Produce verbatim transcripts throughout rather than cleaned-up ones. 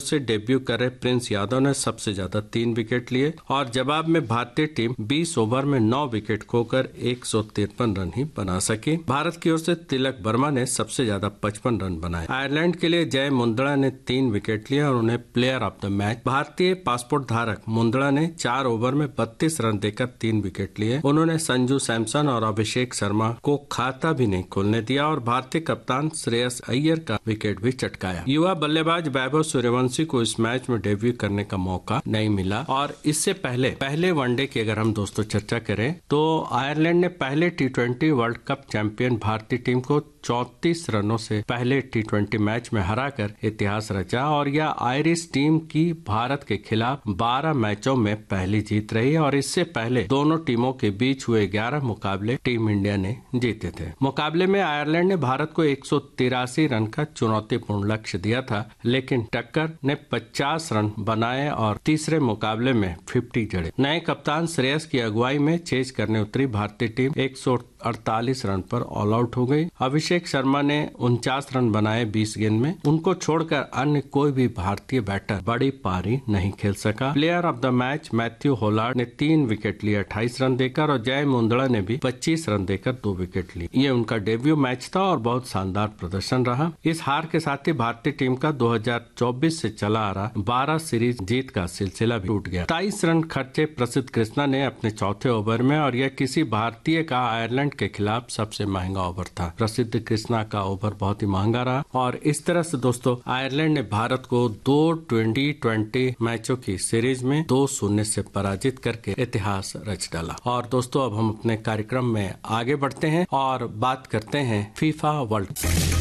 से डेब्यू कर रहे प्रिंस यादव ने सबसे ज्यादा तीन विकेट लिए और जवाब में भारतीय टीम बीस ओवर में नौ विकेट खोकर एक सौ तिरपन रन ही बना सकी। भारत की ओर से तिलक वर्मा ने सबसे ज्यादा पचपन रन बनाए। आयरलैंड के लिए जय मुंदड़ा ने तीन विकेट लिए और उन्हें प्लेयर ऑफ द मैच। भारतीय पासपोर्ट धारक मुंदड़ा ने चार ओवर में बत्तीस रन देकर तीन विकेट लिए। उन्होंने संजू सैमसन और अभिषेक शर्मा को खाता भी नहीं खोलने दिया और भारतीय कप्तान श्रेयस अय्यर का विकेट भी चटकाया। युवा बल्लेबाज वैभव सूर्यवंशी को इस मैच में डेब्यू करने का मौका नहीं मिला और इससे पहले पहले वनडे की अगर हम दोस्तों चर्चा करें तो आयरलैंड ने पहले T twenty world cup champion भारतीय टीम को चौंतीस रनों से पहले टी ट्वेंटी मैच में हराकर इतिहास रचा और यह आयरिश टीम की भारत के खिलाफ बारह मैचों में पहली जीत रही और इससे पहले दोनों टीमों के बीच हुए ग्यारह मुकाबले टीम इंडिया ने जीते थे। मुकाबले में आयरलैंड ने भारत को एक सौ तिरासी रन का चुनौतीपूर्ण लक्ष्य दिया था, लेकिन टक्कर ने पचास रन बनाए और तीसरे मुकाबले में पचास जड़े। नए कप्तान श्रेयस की अगुवाई में चेज करने उतरी भारतीय टीम एक सौ अड़तालीस रन पर ऑल आउट हो गई। अभिषेक शर्मा ने उनचास रन बनाए बीस गेंद में। उनको छोड़कर अन्य कोई भी भारतीय बैटर बड़ी पारी नहीं खेल सका। Player of the match Matthew Hollard ने तीन विकेट लिए अट्ठाईस रन देकर और जय मुंदड़ा ने भी पच्चीस रन देकर दो विकेट लिए। ये उनका डेब्यू मैच था और बहुत शानदार प्रदर्शन रहा। इस हार के साथ ही भारतीय टीम का दो हजार चौबीस से चला आ रहा बारह सीरीज जीत का सिलसिला भी टूट गया। तेईस रन खर्चे प्रसिद्ध कृष्णा ने अपने चौथे ओवर में और यह किसी भारतीय का आयरलैंड के खिलाफ सबसे महंगा ओवर था। प्रसिद्ध कृष्णा का ओवर बहुत ही महंगा रहा और इस तरह से दोस्तों आयरलैंड ने भारत को दो ट्वेंटी ट्वेंटी मैचों की सीरीज में दो शून्य से पराजित करके इतिहास रच डाला। और दोस्तों अब हम अपने कार्यक्रम में आगे बढ़ते हैं और बात करते हैं फीफा वर्ल्ड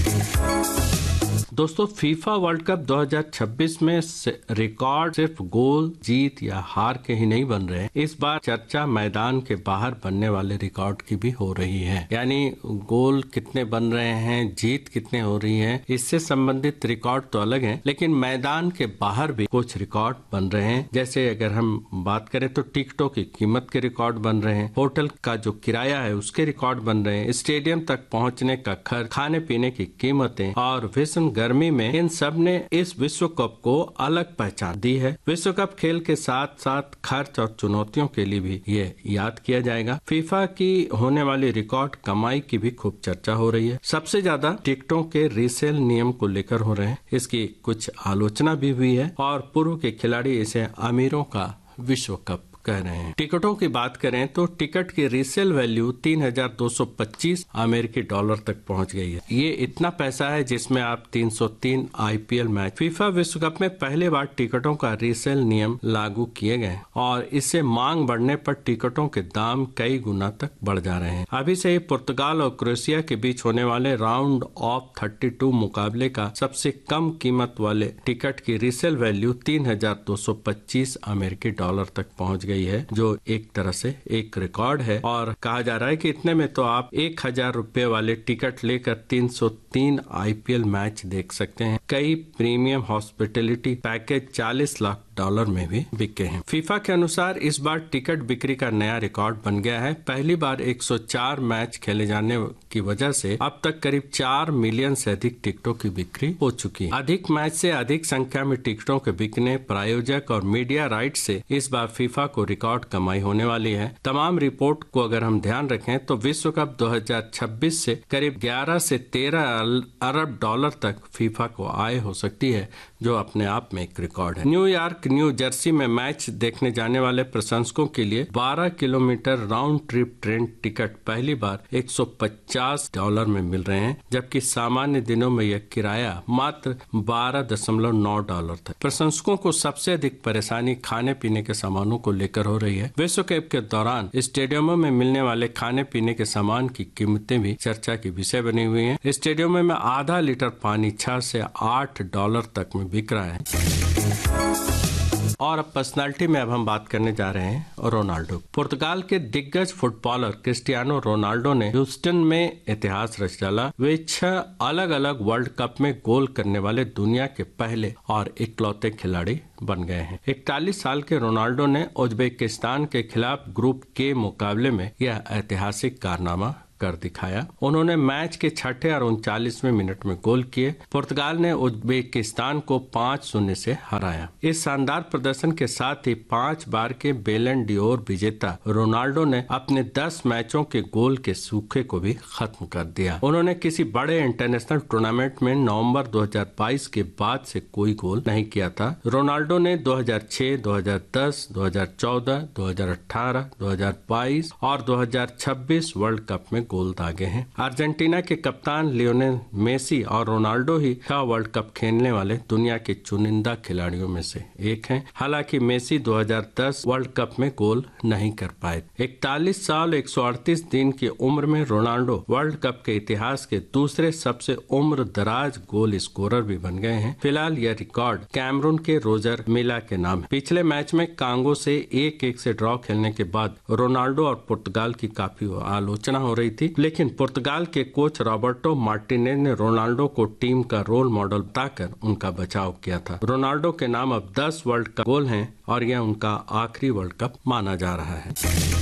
दोस्तों फीफा वर्ल्ड कप दो हज़ार छब्बीस में रिकॉर्ड सिर्फ गोल जीत या हार के ही नहीं बन रहे। इस बार चर्चा मैदान के बाहर बनने वाले रिकॉर्ड की भी हो रही है, यानी गोल कितने बन रहे हैं, जीत कितने हो रही है, इससे संबंधित रिकॉर्ड तो अलग है, लेकिन मैदान के बाहर भी कुछ रिकॉर्ड बन रहे हैं। जैसे अगर हम बात करें तो टिकटों की कीमत के रिकॉर्ड बन रहे हैं, होटल का जो किराया है उसके रिकॉर्ड बन रहे हैं, स्टेडियम तक पहुँचने का खर्च, खाने पीने की कीमतें और भीषण गर्मी में इन सब ने इस विश्व कप को अलग पहचान दी है। विश्व कप खेल के साथ साथ खर्च और चुनौतियों के लिए भी ये याद किया जाएगा। फीफा की होने वाली रिकॉर्ड कमाई की भी खूब चर्चा हो रही है। सबसे ज्यादा टिकटों के रीसेल नियम को लेकर हो रहे हैं, इसकी कुछ आलोचना भी हुई है और पूर्व के खिलाड़ी इसे अमीरों का विश्व कप कह रहे हैं। टिकटों की बात करें तो टिकट की रीसेल वैल्यू तीन हजार दो सौ पच्चीस अमेरिकी डॉलर तक पहुंच गई है। ये इतना पैसा है जिसमें आप तीन सौ तीन आईपीएल मैच। फीफा विश्व कप में पहली बार टिकटों का रीसेल नियम लागू किए गए और इससे मांग बढ़ने पर टिकटों के दाम कई गुना तक बढ़ जा रहे हैं। अभी से ही पुर्तगाल और क्रोएशिया के बीच होने वाले राउंड ऑफ थर्टी टू मुकाबले का सबसे कम कीमत वाले टिकट की रीसेल वैल्यू तीन हजार दो सौ पच्चीस अमेरिकी डॉलर तक पहुंच गई है, जो एक तरह से एक रिकॉर्ड है। और कहा जा रहा है कि इतने में तो आप एक हजार रुपए वाले टिकट लेकर तीन सौ तीन आईपीएल मैच देख सकते हैं। कई प्रीमियम हॉस्पिटलिटी पैकेज चालीस लाख डॉलर में भी बिके हैं। फीफा के अनुसार इस बार टिकट बिक्री का नया रिकॉर्ड बन गया है। पहली बार एक सौ चार मैच खेले जाने की वजह से अब तक करीब चार मिलियन से अधिक टिकटों की बिक्री हो चुकी है। अधिक मैच से अधिक संख्या में टिकटों के बिकने, प्रायोजक और मीडिया राइट से इस बार फीफा को रिकॉर्ड कमाई होने वाली है। तमाम रिपोर्ट को अगर हम ध्यान रखें तो विश्व कप दो हज़ार छब्बीस से करीब ग्यारह से तेरह अरब डॉलर तक फीफा को आय हो सकती है, जो अपने आप में एक रिकॉर्ड है। न्यूयॉर्क न्यू जर्सी में मैच देखने जाने वाले प्रशंसकों के लिए बारह kilometre round trip train ticket पहली बार एक सौ पचास डॉलर में मिल रहे हैं, जबकि सामान्य दिनों में यह किराया मात्र बारह दशमलव नौ डॉलर था। प्रशंसकों को सबसे अधिक परेशानी खाने पीने के सामानों को लेकर हो रही है। विश्व कप के दौरान स्टेडियमों में मिलने वाले खाने पीने के सामान की कीमतें भी चर्चा की विषय बनी हुई है। स्टेडियमों में आधा लीटर पानी छह से आठ डॉलर तक में बिक रहा है। और अब पर्सनालिटी में अब हम बात करने जा रहे हैं रोनाल्डो। पुर्तगाल के दिग्गज फुटबॉलर क्रिस्टियानो रोनाल्डो ने ह्यूस्टन में इतिहास रच डाला। वे छह अलग अलग वर्ल्ड कप में गोल करने वाले दुनिया के पहले और इकलौते खिलाड़ी बन गए हैं। इकतालीस साल के रोनाल्डो ने उज्बेकिस्तान के खिलाफ ग्रुप के मुकाबले में यह ऐतिहासिक कारनामा कर दिखाया। उन्होंने मैच के छठे और उनचालीसवें मिनट में गोल किए। पुर्तगाल ने उज्बेकिस्तान को पाँच शून्य से हराया। इस शानदार प्रदर्शन के साथ ही पांच बार के बैलन डियोर विजेता रोनाल्डो ने अपने दस मैचों के गोल के सूखे को भी खत्म कर दिया। उन्होंने किसी बड़े इंटरनेशनल टूर्नामेंट में नवंबर दो हज़ार बाईस के बाद से कोई गोल नहीं किया था। रोनाल्डो ने दो हज़ार छह, दो हज़ार दस, दो हज़ार चौदह, दो हज़ार अठारह, दो हज़ार बाईस और दो हज़ार छब्बीस वर्ल्ड कप में गोल दागे हैं। अर्जेंटीना के कप्तान लियोनेल मेसी और रोनाल्डो ही का वर्ल्ड कप खेलने वाले दुनिया के चुनिंदा खिलाड़ियों में से एक हैं। हालांकि मेसी दो हज़ार दस वर्ल्ड कप में गोल नहीं कर पाए। इकतालीस साल एक सौ अड़तीस दिन की उम्र में रोनाल्डो वर्ल्ड कप के इतिहास के दूसरे सबसे उम्र दराज गोल स्कोरर भी बन गए हैं। फिलहाल यह रिकॉर्ड कैमरून के रोजर मिला के नाम है। पिछले मैच में कांगो से एक एक से ड्रॉ खेलने के बाद रोनाल्डो और पुर्तगाल की काफी आलोचना हो रही थी, लेकिन पुर्तगाल के कोच रॉबर्टो मार्टिनेज ने रोनाल्डो को टीम का रोल मॉडल बताकर उनका बचाव किया था। रोनाल्डो के नाम अब दस वर्ल्ड कप गोल हैं और यह उनका आखिरी वर्ल्ड कप माना जा रहा है।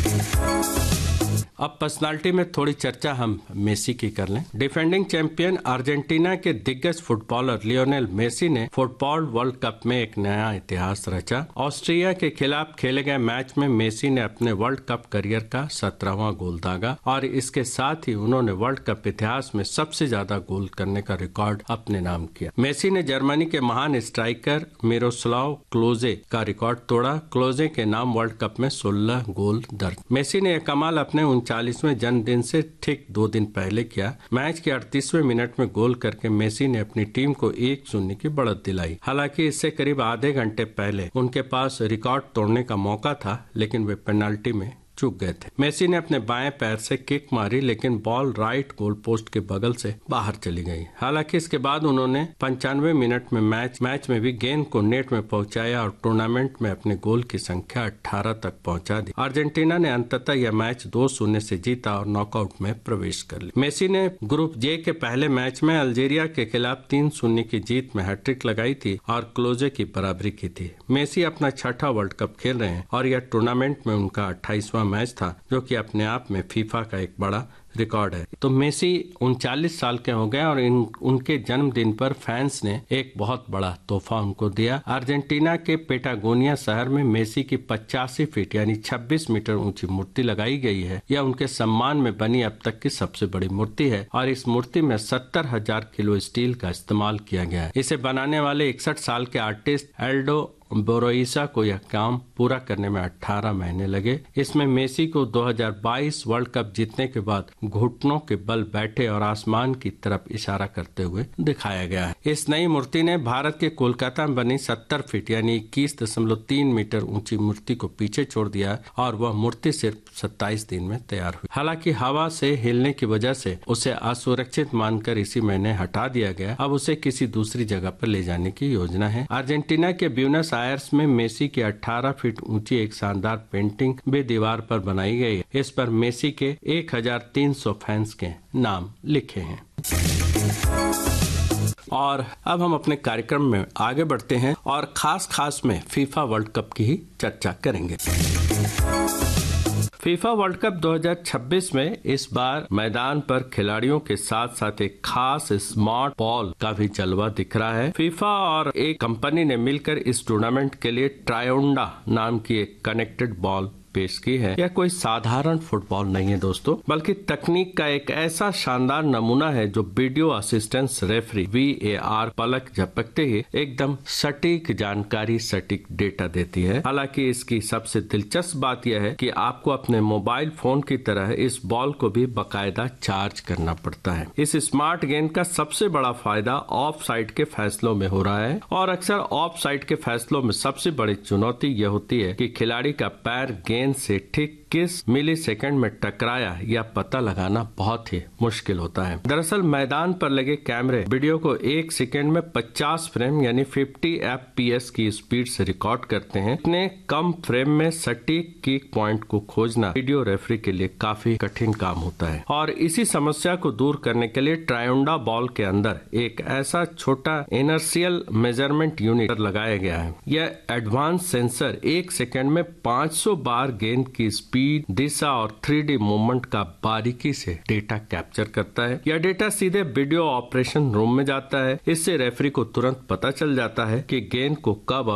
अब पर्सनालिटी में थोड़ी चर्चा हम मेसी की कर लें। डिफेंडिंग चैंपियन अर्जेंटीना के दिग्गज फुटबॉलर लियोनेल मेसी ने फुटबॉल वर्ल्ड कप में एक नया इतिहास रचा। ऑस्ट्रिया के खिलाफ खेले गए मैच में मेसी ने अपने वर्ल्ड कप करियर का सत्रहवां गोल दागा और इसके साथ ही उन्होंने वर्ल्ड कप इतिहास में सबसे ज्यादा गोल करने का रिकॉर्ड अपने नाम किया। मेसी ने जर्मनी के महान स्ट्राइकर मिरोस्लाव क्लोजे का रिकॉर्ड तोड़ा। क्लोजे के नाम वर्ल्ड कप में सोलह गोल दर्ज। मेसी ने यह कमाल अपने चालीसवें जन्मदिन से ठीक दो दिन पहले किया। मैच के अड़तीसवें मिनट में गोल करके मेसी ने अपनी टीम को एक शून्य की बढ़त दिलाई। हालांकि इससे करीब आधे घंटे पहले उनके पास रिकॉर्ड तोड़ने का मौका था, लेकिन वे पेनल्टी में चूक गए थे। मेसी ने अपने बाएं पैर से किक मारी, लेकिन बॉल राइट गोल पोस्ट के बगल से बाहर चली गई। हालांकि इसके बाद उन्होंने पंचानवे मिनट में मैच मैच में भी गेंद को नेट में पहुंचाया और टूर्नामेंट में अपने गोल की संख्या अठारह तक पहुंचा दी। अर्जेंटीना ने अंततः यह मैच दो शून्य से जीता और नॉकआउट में प्रवेश कर लिया। मेसी ने ग्रुप जे के पहले मैच में अल्जीरिया के खिलाफ तीन शून्य की जीत में हैट्रिक लगाई थी और क्लोजे की बराबरी की थी। मेसी अपना छठा वर्ल्ड कप खेल रहे हैं और यह टूर्नामेंट में उनका अट्ठाईसवां मैच था, जो कि अपने आप में फीफा का एक बड़ा रिकॉर्ड है। तो मेसी उनचालीस साल के हो गए और इन उनके जन्मदिन पर फैंस ने एक बहुत बड़ा तोहफा उनको दिया। अर्जेंटीना के पेटागोनिया शहर में मेसी की पचासी फीट यानी छब्बीस मीटर ऊंची मूर्ति लगाई गई है। यह उनके सम्मान में बनी अब तक की सबसे बड़ी मूर्ति है और इस मूर्ति में सत्तर हजार किलो स्टील का इस्तेमाल किया गया है। इसे बनाने वाले इकसठ साल के आर्टिस्ट एल्डो बोरोइसा को यह काम पूरा करने में अठारह महीने लगे। इसमें मेसी को दो हज़ार बाईस वर्ल्ड कप जीतने के बाद घुटनों के बल बैठे और आसमान की तरफ इशारा करते हुए दिखाया गया है। इस नई मूर्ति ने भारत के कोलकाता में बनी सत्तर फीट यानी इक्कीस दशमलव तीन मीटर ऊंची मूर्ति को पीछे छोड़ दिया और वह मूर्ति सिर्फ सत्ताईस दिन में तैयार हुई। हालांकि हवा से हिलने की वजह से उसे असुरक्षित मानकर इसी महीने हटा दिया गया। अब उसे किसी दूसरी जगह पर ले जाने की योजना है। अर्जेंटीना के ब्यूनस आयर्स में मेसी की अठारह फीट ऊंची एक शानदार पेंटिंग भी दीवार पर बनाई गई है। इस पर मेसी के एक हज़ार तीन सौ फैंस के नाम लिखे हैं। और अब हम अपने कार्यक्रम में आगे बढ़ते हैं और खास खास में फीफा वर्ल्ड कप की ही चर्चा करेंगे। फीफा वर्ल्ड कप दो हज़ार छब्बीस में इस बार मैदान पर खिलाड़ियों के साथ साथ एक खास स्मार्ट बॉल का भी जलवा दिख रहा है। फीफा और एक कंपनी ने मिलकर इस टूर्नामेंट के लिए ट्रायोंडा नाम की एक कनेक्टेड बॉल पेश की है। यह कोई साधारण फुटबॉल नहीं है दोस्तों, बल्कि तकनीक का एक ऐसा शानदार नमूना है जो video assistance referee V A R पलक झपकते ही एकदम सटीक जानकारी, सटीक डेटा देती है। हालांकि इसकी सबसे दिलचस्प बात यह है कि आपको अपने मोबाइल फोन की तरह इस बॉल को भी बाकायदा चार्ज करना पड़ता है। इस स्मार्ट गेंद का सबसे बड़ा फायदा ऑफ साइड के फैसलों में हो रहा है और अक्सर ऑफ साइड के फैसलों में सबसे बड़ी चुनौती यह होती है कि खिलाड़ी का पैर गेंद से ठीक किस मिली सेकेंड में टकराया यह पता लगाना बहुत ही मुश्किल होता है। दरअसल मैदान पर लगे कैमरे वीडियो को एक सेकेंड में पचास फ्रेम यानी पचास एफ पी एस की स्पीड से रिकॉर्ड करते हैं। इतने कम फ्रेम में सटीक किक पॉइंट को खोजना वीडियो रेफरी के लिए काफी कठिन काम होता है और इसी समस्या को दूर करने के लिए ट्रायोंडा बॉल के अंदर एक ऐसा छोटा इनर्शियल मेजरमेंट यूनिट लगाया गया है। यह एडवांस सेंसर एक सेकेंड में पाँच सौ बार गेंद की स्पीड, दिशा और थ्री डी मूवमेंट का बारीकी से डेटा कैप्चर करता है। यह डेटा सीधे वीडियो ऑपरेशन रूम में जाता है। इससे रेफरी को तुरंत पता चल जाता है कि गेंद को कब